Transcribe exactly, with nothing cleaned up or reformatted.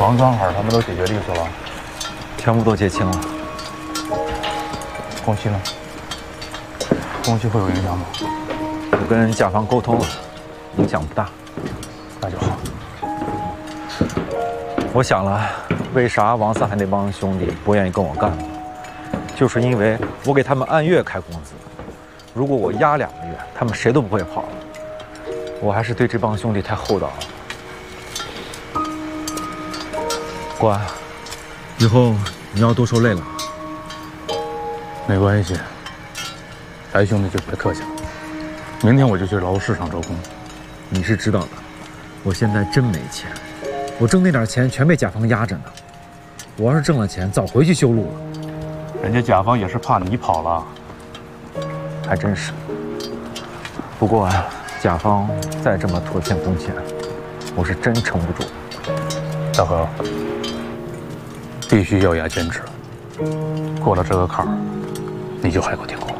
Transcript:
王庄海他们都解决利索了， 全部都结清了。 工期呢？工期会有影响吗？ 我跟甲方沟通了，影响不大。 那就好。 我想了，为啥王四海那帮兄弟不愿意跟我干了？就是因为我给他们按月开工资，如果我压两个月，他们谁都不会跑了。我还是对这帮兄弟太厚道了。关，以后你要多受累了。 没关系，白兄弟就别客气了。明天我就去劳务市场招工。 你是知道的，我现在真没钱，我挣那点钱全被甲方压着呢。我要是挣了钱，早回去修路了。 人家甲方也是怕你跑了。 还真是。不过啊，甲方再这么拖欠工钱，我是真撑不住。 大河，必须咬牙坚持，过了这个坎儿，你就海阔天空。